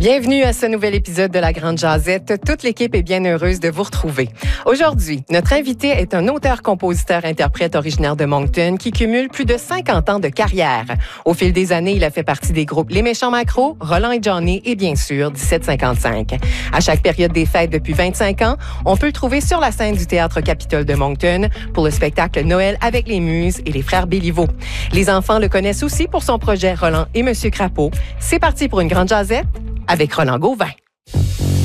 Bienvenue à ce nouvel épisode de La Grande Jazette. Toute l'équipe est bien heureuse de vous retrouver. Aujourd'hui, notre invité est un auteur-compositeur-interprète originaire de Moncton qui cumule plus de 50 ans de carrière. Au fil des années, il a fait partie des groupes Les Méchants Macros, Roland et Johnny et bien sûr 1755. À chaque période des fêtes depuis 25 ans, on peut le trouver sur la scène du Théâtre Capitole de Moncton pour le spectacle Noël avec les Muses et les Frères Béliveau. Les enfants le connaissent aussi pour son projet Roland et Monsieur Crapaud. C'est parti pour une Grande Jazette avec Roland Gauvin.